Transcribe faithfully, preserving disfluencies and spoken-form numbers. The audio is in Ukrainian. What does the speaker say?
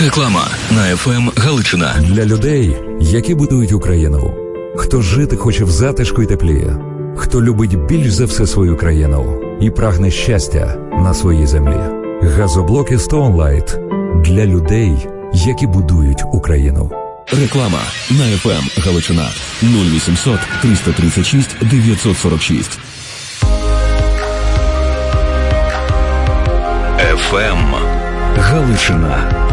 Реклама на еф ем Галичина. Для людей, які будують Україну. Хто жити хоче в затишку й теплі. Хто любить більш за все свою країну і прагне щастя на своїй землі. Газоблоки Stone Light для людей, які будують Україну. Реклама на еф ем Галичина. нуль вісімсот триста тридцять шість дев'ятсот сорок шість. еф ем Галичина.